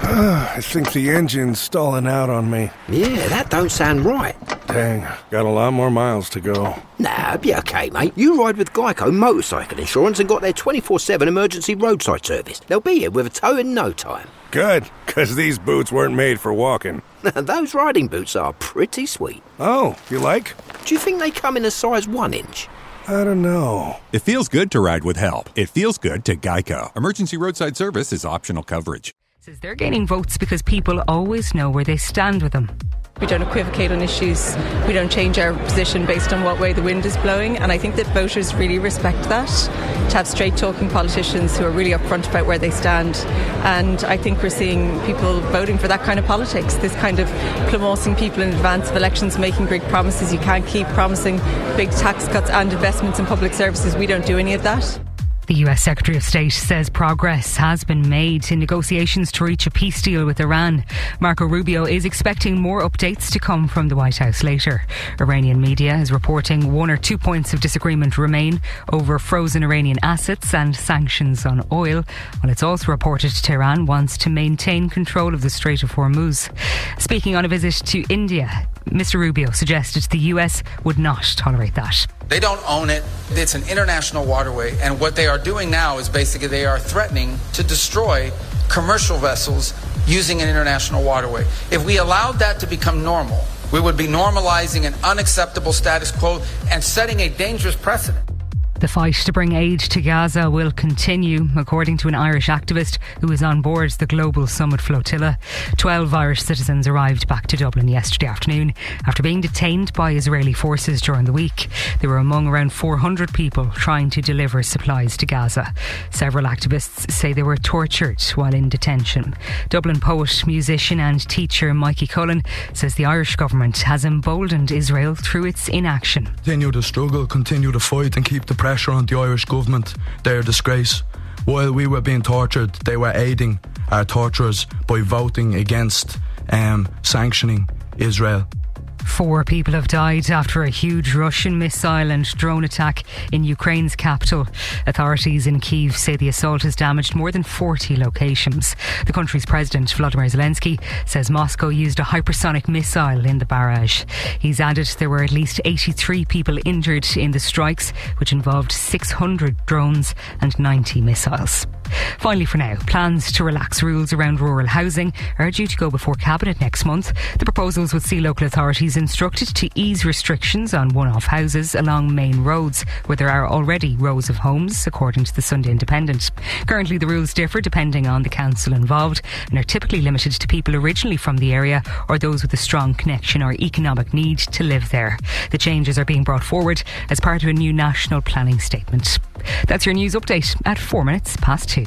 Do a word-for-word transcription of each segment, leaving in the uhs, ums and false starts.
I think the engine's stalling out on me. Yeah, that don't sound right. Dang, got a lot more miles to go. Nah, it'll be okay, mate. You ride with Geico Motorcycle Insurance and got their twenty-four seven emergency roadside service. They'll be here with a tow in no time. Good, because these boots weren't made for walking. Those riding boots are pretty sweet. Oh, you like? Do you think they come in a size one inch? I don't know. It feels good to ride with help. It feels good to Geico. Emergency roadside service is optional coverage. Says they're gaining votes because people always know where they stand with them. We don't equivocate on issues. We don't change our position based on what way the wind is blowing. And I think that voters really respect that, to have straight-talking politicians who are really upfront about where they stand. And I think we're seeing people voting for that kind of politics, this kind of clamoursing people in advance of elections, making great promises. You can't keep promising big tax cuts and investments in public services. We don't do any of that. The U S Secretary of State says progress has been made in negotiations to reach a peace deal with Iran. Marco Rubio is expecting more updates to come from the White House later. Iranian media is reporting one or two points of disagreement remain over frozen Iranian assets and sanctions on oil, while it's also reported Tehran wants to maintain control of the Strait of Hormuz. Speaking on a visit to India, Mister Rubio suggested the U S would not tolerate that. They don't own it. It's an international waterway. And what they are doing now is basically they are threatening to destroy commercial vessels using an international waterway. If we allowed that to become normal, we would be normalizing an unacceptable status quo and setting a dangerous precedent. The fight to bring aid to Gaza will continue, according to an Irish activist who is on board the Global Summit flotilla. Twelve Irish citizens arrived back to Dublin yesterday afternoon after being detained by Israeli forces during the week. They were among around four hundred people trying to deliver supplies to Gaza. Several activists say they were tortured while in detention. Dublin poet, musician and teacher Mikey Cullen says the Irish government has emboldened Israel through its inaction. Continue to struggle, continue to fight and keep the pressure on the Irish government. They're a disgrace. While we were being tortured, they were aiding our torturers by voting against um, sanctioning Israel. Four people have died after a huge Russian missile and drone attack in Ukraine's capital. Authorities in Kyiv say the assault has damaged more than forty locations. The country's president, Volodymyr Zelensky, says Moscow used a hypersonic missile in the barrage. He's added there were at least eighty-three people injured in the strikes, which involved six hundred drones and ninety missiles. Finally, for now, plans to relax rules around rural housing are due to go before Cabinet next month. The proposals would see local authorities instructed to ease restrictions on one-off houses along main roads where there are already rows of homes, according to the Sunday Independent. Currently, the rules differ depending on the council involved and are typically limited to people originally from the area or those with a strong connection or economic need to live there. The changes are being brought forward as part of a new national planning statement. That's your news update at four minutes past two.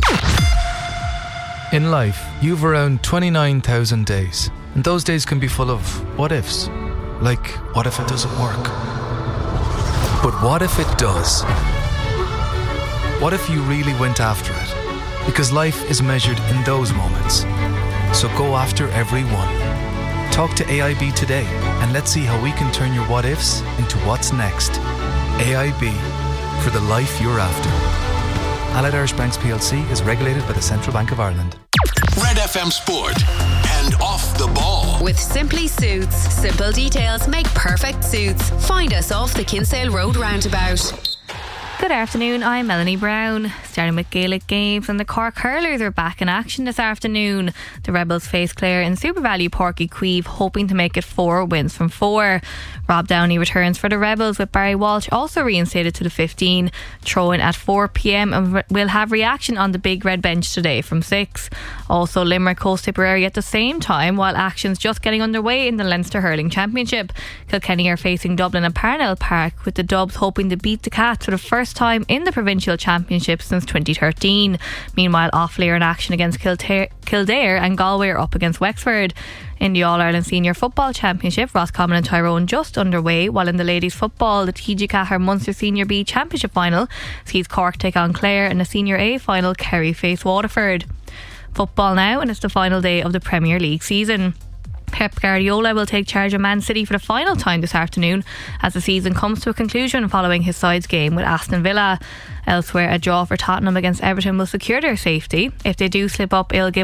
In life, you've around twenty-nine thousand days, and those days can be full of what ifs. Like, what if it doesn't work? But what if it does? What if you really went after it? Because life is measured in those moments. So go after every one. Talk to A I B today, and let's see how we can turn your what ifs into what's next. A I B, for the life you're after. Allied Irish Banks P L C is regulated by the Central Bank of Ireland. Red F M Sport and Off the Ball. With Simply Suits. Simple details make perfect suits. Find us off the Kinsale Road roundabout. Good afternoon, I'm Melanie Brown. Starting with Gaelic games, and the Cork Hurlers are back in action this afternoon. The Rebels face Clare in Super Value Porky Queeve, hoping to make it four wins from four. Rob Downey returns for the Rebels, with Barry Walsh also reinstated to the fifteen. Throw-in at four p.m, and we'll have reaction on the big red bench today from six. Also Limerick host Tipperary at the same time, while action's just getting underway in the Leinster Hurling Championship. Kilkenny are facing Dublin at Parnell Park, with the Dubs hoping to beat the Cats for the first time in the provincial championship since twenty thirteen. Meanwhile, Offaly are in action against Kildare, Kildare and Galway are up against Wexford. In the All-Ireland Senior Football Championship, Roscommon and Tyrone just underway, while in the ladies' football, the T G Cahir Munster Senior B Championship final sees Cork take on Clare, and the Senior A final, Kerry face Waterford. Football now, and it's the final day of the Premier League season. Pep Guardiola will take charge of Man City for the final time this afternoon as the season comes to a conclusion following his side's game with Aston Villa. Elsewhere, a draw for Tottenham against Everton will secure their safety. If they do slip up, it'll give